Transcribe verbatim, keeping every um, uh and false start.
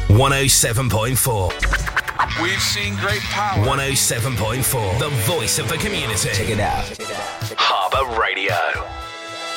one oh seven point four. We've seen great power. one oh seven point four. The voice of the community. Check it out. Harbour Radio.